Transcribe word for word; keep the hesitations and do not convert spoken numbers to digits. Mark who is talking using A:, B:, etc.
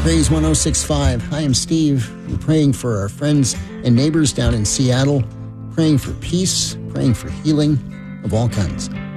A: Praise one oh six point five. Hi, I'm Steve. We're praying for our friends and neighbors down in Seattle, praying for peace, praying for healing of all kinds.